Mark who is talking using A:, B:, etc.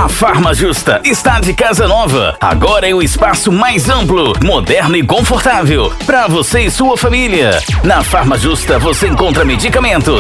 A: A Farma Justa está de casa nova. Agora é o espaço mais amplo, moderno e confortável para você e sua família. Na Farma Justa você encontra medicamentos,